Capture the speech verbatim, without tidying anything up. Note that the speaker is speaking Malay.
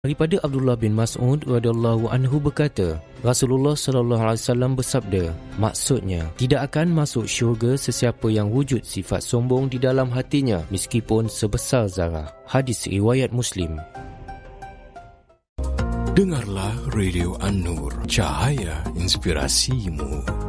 Daripada Abdullah bin Mas'ud radhiyallahu anhu berkata, Rasulullah sallallahu alaihi wasallam bersabda, maksudnya, tidak akan masuk syurga sesiapa yang wujud sifat sombong di dalam hatinya meskipun sebesar zarah. Hadis riwayat Muslim. Dengarlah Radio An-Nur, cahaya inspirasimu.